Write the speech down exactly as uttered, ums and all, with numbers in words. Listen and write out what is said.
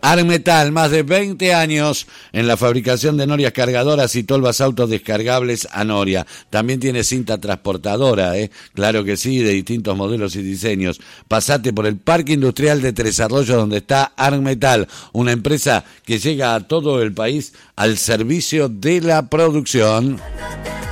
Armetal, más de veinte años en la fabricación de norias cargadoras y tolvas autos descargables a noria. También tiene cinta transportadora, ¿eh? Claro que sí, de distintos modelos y diseños. Pasate por el Parque Industrial de Tres Arroyos, donde está Armetal, una empresa que llega a todo el país al servicio de la producción.